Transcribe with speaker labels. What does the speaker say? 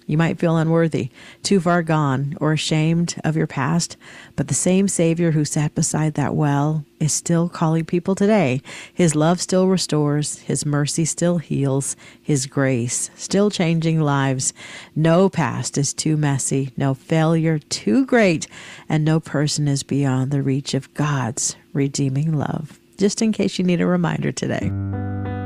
Speaker 1: You might feel unworthy, too far gone, or ashamed of your past, but the same Savior who sat beside that well is still calling people today. His love still restores, His mercy still heals, His grace still changing lives. No past is too messy, no failure too great, and no person is beyond the reach of God's redeeming love. Just in case you need a reminder today.